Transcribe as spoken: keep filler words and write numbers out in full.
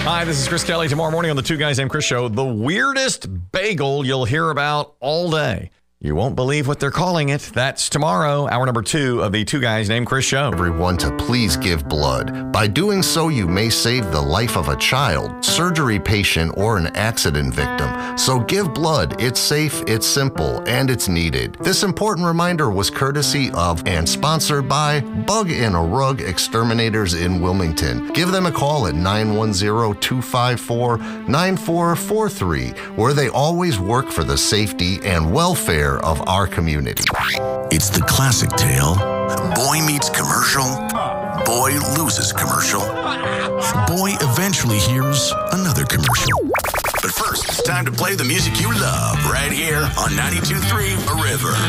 Hi, this is Chris Kelly. Tomorrow morning on the Two Guys Named Chris show, the weirdest bagel you'll hear about all day. You won't believe what they're calling it. That's tomorrow, hour number two of the Two Guys Named Chris show. Everyone to please give blood. By doing so, you may save the life of a child, surgery patient, or an accident victim. So give blood. It's safe, it's simple, and it's needed. This important reminder was courtesy of and sponsored by Bug and Rug Exterminators in Wilmington. Give them a call at nine one zero, two five four, nine four four three, where they always work for the safety and welfare of our community. It's the classic tale. Boy meets commercial. Boy loses commercial. Boy eventually hears another commercial. But first, it's time to play the music you love right here on ninety-two point three The River.